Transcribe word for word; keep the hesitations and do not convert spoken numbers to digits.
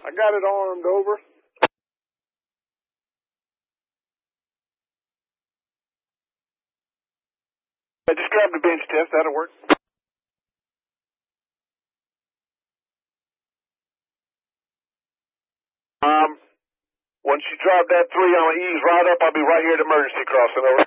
I got it armed, over. I just grab the bench test, that'll work. Um, once you drive that three, I'm going to ease right up. I'll be right here at emergency crossing, over.